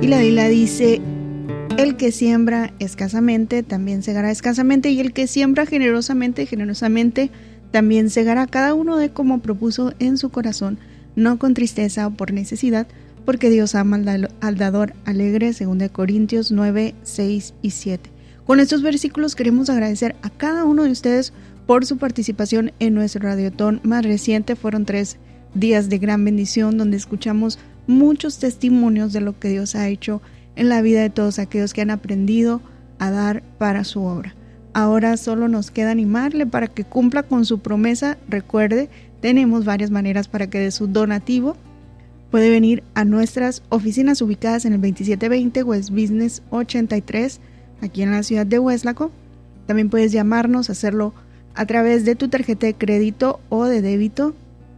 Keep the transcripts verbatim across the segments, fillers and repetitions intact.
Y la Biblia dice: el que siembra escasamente también segará escasamente, y el que siembra generosamente, generosamente también segará. Cada uno de como propuso en su corazón, no con tristeza o por necesidad, porque Dios ama al dador alegre, según de Corintios nueve, seis y siete. Con estos versículos queremos agradecer a cada uno de ustedes por su participación en nuestro radiotón más reciente. Fueron tres días de gran bendición, donde escuchamos muchos testimonios de lo que Dios ha hecho en la vida de todos aquellos que han aprendido a dar para su obra. Ahora solo nos queda animarle para que cumpla con su promesa. Recuerde, tenemos varias maneras para que dé su donativo. Puede venir a nuestras oficinas ubicadas en el veintisiete veinte West Business ochenta y tres, aquí en la ciudad de Hueslaco. También puedes llamarnos, hacerlo a través de tu tarjeta de crédito o de débito.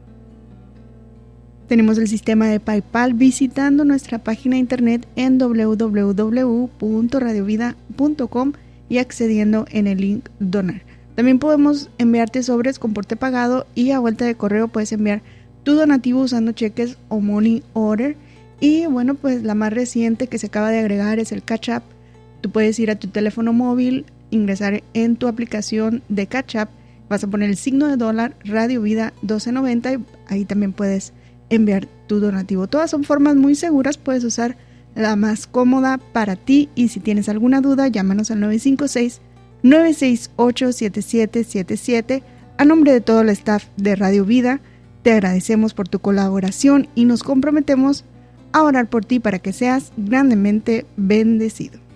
Tenemos el sistema de PayPal visitando nuestra página de internet en doble u doble u doble u punto radio vida punto com y accediendo en el link donar. También podemos enviarte sobres con porte pagado, y a vuelta de correo puedes enviar tu donativo usando cheques o money order. Y bueno, pues la más reciente que se acaba de agregar es el Cash App. Tú puedes ir a tu teléfono móvil, ingresar en tu aplicación de Cash App, vas a poner el signo de dólar Radio Vida doce noventa y ahí también puedes enviar tu donativo. Todas son formas muy seguras, puedes usar la más cómoda para ti, y si tienes alguna duda, llámanos al nueve cinco seis, nueve seis ocho, siete siete siete siete. A nombre de todo el staff de Radio Vida, te agradecemos por tu colaboración y nos comprometemos a orar por ti para que seas grandemente bendecido.